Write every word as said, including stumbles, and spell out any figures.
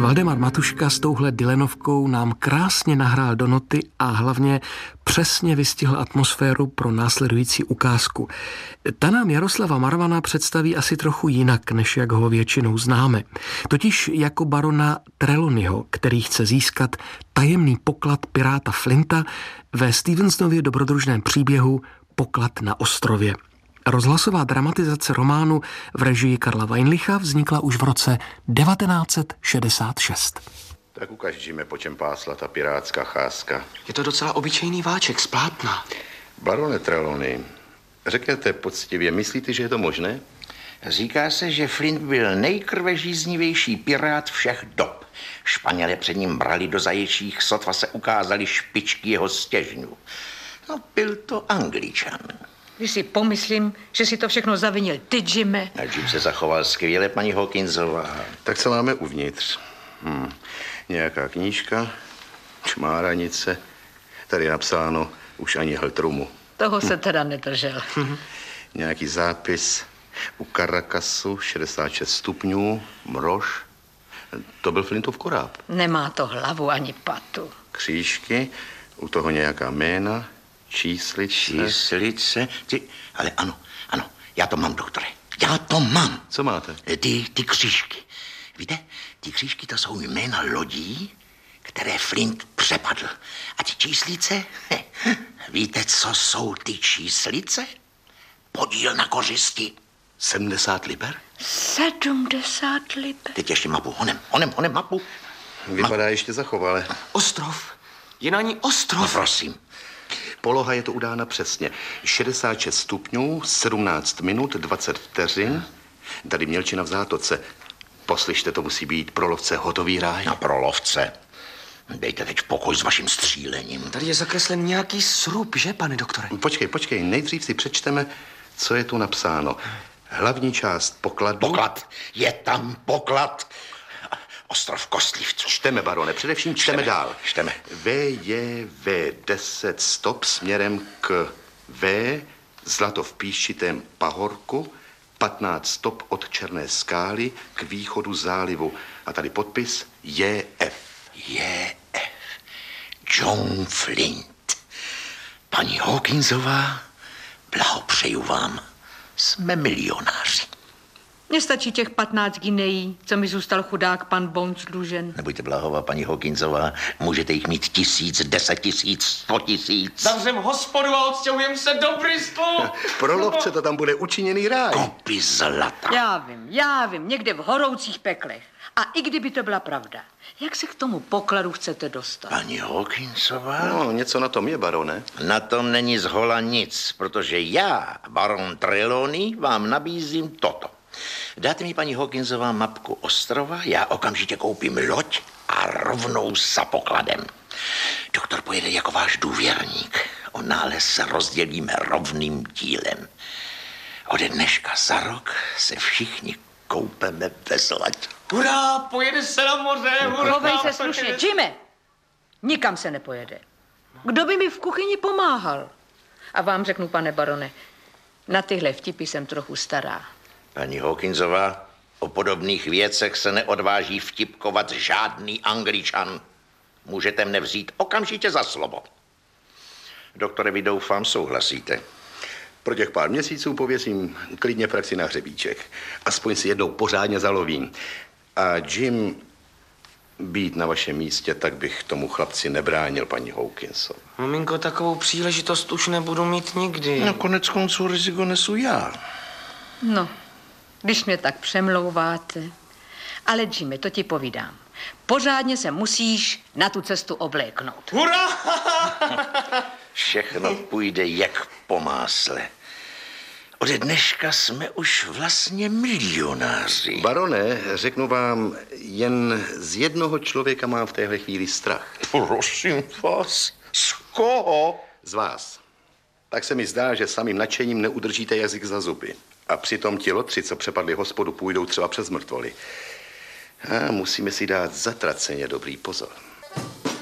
Valdemar Matuška s touhle Dylanovkou nám krásně nahrál do noty a hlavně přesně vystihl atmosféru pro následující ukázku. Ta nám Jaroslava Marvana představí asi trochu jinak, než jak ho většinou známe. Totiž jako barona Trelawneyho, který chce získat tajemný poklad piráta Flinta ve Stevensonově dobrodružném příběhu Poklad na ostrově. Rozhlasová dramatizace románu v režii Karla Weinlicha vznikla už v roce devatenáct set šedesát šest. Tak ukažíme, po čem pásla ta pirátská cházka. Je to docela obyčejný váček z plátna. Barone Trelawney, řekněte poctivě, myslíte, že je to možné? Říká se, že Flint byl nejkrvežíznivější pirát všech dob. Španělé před ním brali do zaječích, sotva se ukázaly špičky jeho stěžňů. No, byl to Angličan. Když si pomyslím, že si to všechno zavinil ty, Jime. A Jim se zachoval skvěle, paní Hawkinsová. Tak co máme uvnitř? Hm. Nějaká knížka, čmáranice, tady je napsáno už ani Heltrumu. Toho se teda nedržel. Nějaký zápis u Caracasu, šedesát šest stupňů, mrož. To byl Flintův koráb. Nemá to hlavu ani patu. Křížky, u toho nějaká jména, číslice. Číslice? Ty, ale ano, ano, já to mám, doktore. Já to mám. Co máte? Ty, ty křížky. Víte, ty křížky to jsou jména lodí, které Flint přepadl. A ty číslice? Víte, co jsou ty číslice? Podíl na kořisti. sedmdesát liber? Sedmdesát liber. Teď ještě mapu. Honem, honem, honem mapu. Vypadá Ma... ještě zachovale. Ostrov. Je na ní ostrov. No, prosím. Poloha je to udána přesně. šedesát šest stupňů, sedmnáct minut, dvacet vteřin. Tady mělčina v zátoce. Poslyšte, to musí být pro lovce hotový ráj. Na pro lovce. Dejte teď pokoj s vaším střílením. Tady je zakreslen nějaký srub, že, pane doktore? Počkej, počkej, nejdřív si přečteme, co je tu napsáno. Hlavní část pokladu... Poklad. Je tam poklad. Ostrov kostlivců. Čteme, barone, především čteme, čteme dál. Čteme. V je V deset stop směrem k V, zlato v píšitém pahorku, patnáct stop od Černé skály k východu zálivu. A tady podpis J F. J F. John Flint. Paní Hawkinsová, blahopřeju vám. Jsme milionáři. Mně stačí těch patnáct ginejí, co mi zůstal chudák pan Bones dlužen. Nebojte bláhová, paní Hawkinsová, můžete jich mít tisíc, deset tisíc, sto tisíc. Zavřem hospodu a odstěhujem se do Bristolu. Pro lovce to tam bude učiněný ráj. Kopy zlata. Já vím, já vím, někde v horoucích peklech. A i kdyby to byla pravda, jak se k tomu pokladu chcete dostat? Paní Hawkinsová? No, něco na tom je, barone. Na tom není zhola nic, protože já, baron Trelawney, vám nabízím toto. Dáte mi, paní Hawkinsová, mapku ostrova, já okamžitě koupím loď a rovnou za pokladem. Doktor pojede jako váš důvěrník. O nález se rozdělíme rovným dílem. Ode dneška za rok se všichni koupeme ve zlatě. Hurá, pojede se na moře, hurá. Chovej se slušně, Jime. Nikam se nepojede. Kdo by mi v kuchyni pomáhal? A vám řeknu, pane barone, na tyhle vtipy jsem trochu stará. Paní Hawkinsová, o podobných věcech se neodváží vtipkovat žádný Angličan. Můžete mne vzít okamžitě za slovo. Doktore, vy doufám souhlasíte. Pro těch pár měsíců pověsím klidně praxi na hřebíček. Aspoň si jednou pořádně zalovím. A Jim, být na vašem místě, tak bych tomu chlapci nebránil, paní Hawkinsová. Maminko, takovou příležitost už nebudu mít nikdy. No, konec konců riziko nesu já. No, když mě tak přemlouváte. Ale Jimmy, to ti povídám. Pořádně se musíš na tu cestu obléknout. Hurá! Všechno půjde jak po másle. Ode dneška jsme už vlastně milionáři. Barone, řeknu vám, jen z jednoho člověka mám v téhle chvíli strach. Prosím vás, z koho? Z vás. Tak se mi zdá, že samým nadšením neudržíte jazyk za zuby. A přitom ti lotři, co přepadli hospodu, půjdou třeba přes mrtvoly. A musíme si dát zatraceně dobrý pozor.